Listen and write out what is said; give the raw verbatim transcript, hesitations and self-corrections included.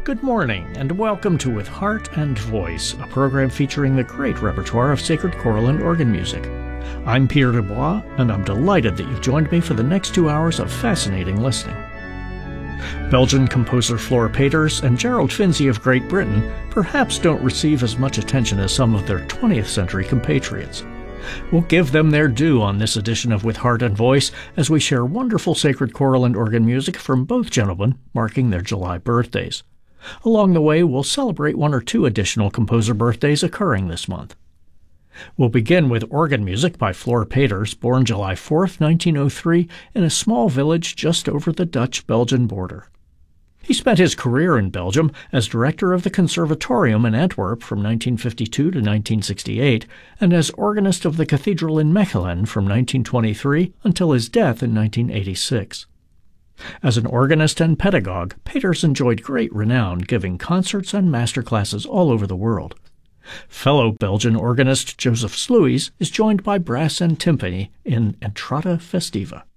Good morning, and welcome to With Heart and Voice, a program featuring the great repertoire of sacred choral and organ music. I'm Peter Dubois, and I'm delighted that you've joined me for the next two hours of fascinating listening. Belgian composer Flora Peters and Gerald Finzi of Great Britain perhaps don't receive as much attention as some of their twentieth century compatriots. We'll give them their due on this edition of With Heart and Voice as we share wonderful sacred choral and organ music from both gentlemen, marking their July birthdays. Along the way, we'll celebrate one or two additional composer birthdays occurring this month. We'll begin with organ music by Flora Peters, born July fourth, nineteen oh three, in a small village just over the Dutch-Belgian border. He spent his career in Belgium as director of the Conservatorium in Antwerp from nineteen fifty-two to nineteen sixty-eight, and as organist of the cathedral in Mechelen from nineteen twenty-three until his death in nineteen eighty-six. As an organist and pedagogue, Peters enjoyed great renown, giving concerts and masterclasses all over the world. Fellow Belgian organist Joseph Sluys is joined by brass and timpani in Entrada Festiva.